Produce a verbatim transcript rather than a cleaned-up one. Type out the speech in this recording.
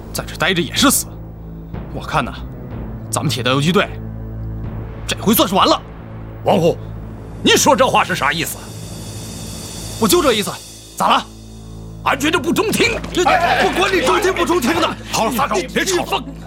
在这待着也是死。我看呐，咱们铁道游击队这回算是完了。 王虎，你说这话是啥意思？ 我就这意思，咋了？ 俺觉得不中听。 这不管你中听不中听的。 好了，撒手，别吵了。